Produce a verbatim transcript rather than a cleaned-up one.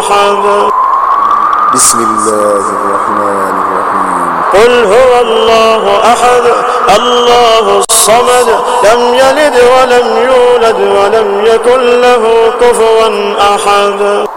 أحد. بسم الله الرحمن الرحيم. قل هو الله أحد الله الصمد لم يلد ولم يولد ولم يكن له كفوا أحد.